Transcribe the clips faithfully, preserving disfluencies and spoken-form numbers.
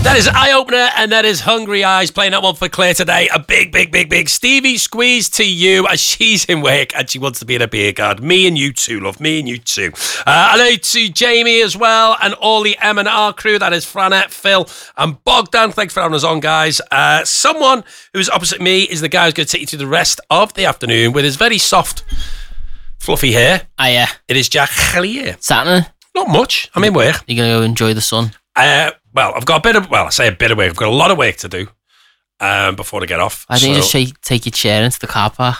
That is Eye Opener, and that is Hungry Eyes playing that one for Claire today. A big, big, big, big Stevie squeeze to you as she's in work and she wants to be in a beer garden. Me and you too, love. Me and you too. Uh, hello to Jamie as well and all the M and R crew. That is Franette, Phil, and Bogdan. Thanks for having us on, guys. Uh, someone who's opposite me is the guy who's going to take you through the rest of the afternoon with his very soft, fluffy hair. Hiya. It is Jack Hellier. What's happening? Not much. I'm in work. You going to go enjoy the sun? Uh, well, I've got a bit of, well, I say a bit of work. I've got a lot of work to do um, before I get off. Why didn't you just take, take your chair into the car park?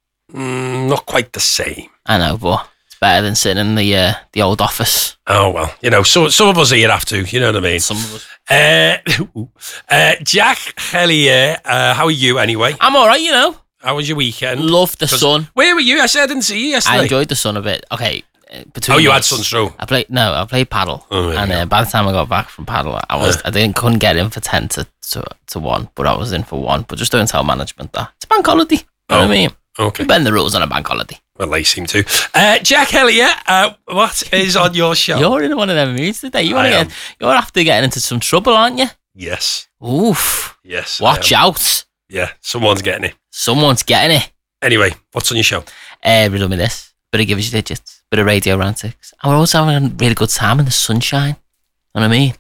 Mm, not quite the same. I know, but it's better than sitting in the uh, the old office. Oh, well, you know, so, some of us here have to, you know what I mean? Some of us. Uh, uh, Jack Hellier, uh, how are you anyway? I'm all right, you know. How was your weekend? Love the sun. Where were you? I said I didn't see you yesterday. I enjoyed the sun a bit. Okay. Between oh, you us, had sunstroke. I played no, I played paddle, oh, and uh, by the time I got back from paddle, I was uh. I didn't couldn't get in for ten to, to to one, but I was in for one. But just don't tell management that it's a bank holiday. You know oh, what I mean? Okay. You bend the rules on a bank holiday. Well, they seem to. Uh, Jack Hellier, uh, what is on your show? You're in one of them moods today. You want to get? You're after getting into some trouble, aren't you? Yes. Oof. Yes. Watch out. Yeah, someone's getting it. Someone's getting it. Anyway, what's on your show? Uh, riddle me this. Bit of Give Us Your Digits. Bit of Radio Rantics. And we're also having a really good time in the sunshine. You know what I mean?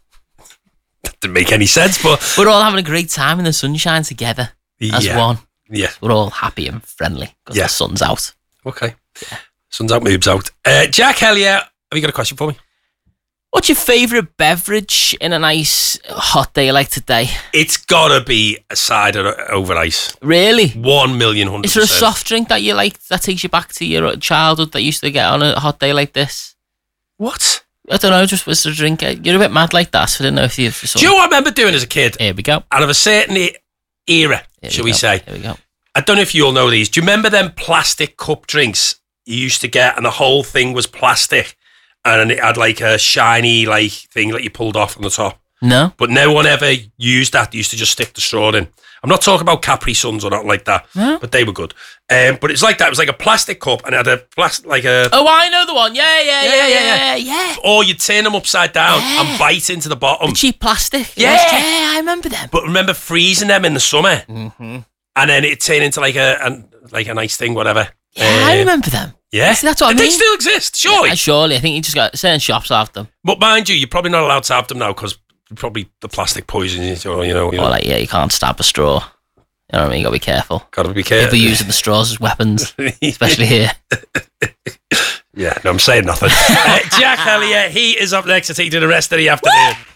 That didn't make any sense, but... We're all having a great time in the sunshine together. As yeah. one. Yeah. We're all happy and friendly because yeah. the sun's out. Okay. Yeah. Sun's out, moves out. Uh, Jack Hellier, have you got a question for me? What's your favourite beverage in a nice hot day like today? It's gotta be a cider over ice. Really? One million hundred percent. Is there a soft percent. drink that you like that takes you back to your childhood that you used to get on a hot day like this? What? I don't know, just was a drink. You're a bit mad like that, so I didn't know if you... Do you know what I remember doing as a kid? Here we go. Out of a certain era, Here shall we, we go. say. Here we go. I don't know if you all know these. Do you remember them plastic cup drinks you used to get and the whole thing was plastic? And it had like a shiny like thing that you pulled off on the top. No. But no one ever used that. They used to just stick the straw in. I'm not talking about Capri Suns or not like that. No. But they were good. Um, but it's like that. It was like a plastic cup and it had a plastic, like a... Oh, I know the one. Yeah, yeah, yeah, yeah, yeah. yeah, yeah. Or you'd turn them upside down yeah. and bite into the bottom. The cheap plastic. Yeah. Yes, yeah, I remember them. But remember freezing them in the summer? Mm-hmm. And then it turned into like a, a like a nice thing, whatever. Yeah, uh, I remember them. Yeah, See, that's what and I mean. They still exist, surely. Yeah, surely. I think you just got certain shops have them. But mind you, you're probably not allowed to have them now because probably the plastic poisons, or you know. You or know. like, yeah, you can't stab a straw. You know what I mean? You got to be careful. Got to be careful. People using the straws as weapons, especially here. Yeah, no, I'm saying nothing. uh, Jack Hellier, he is up next to take you to the rest of the afternoon.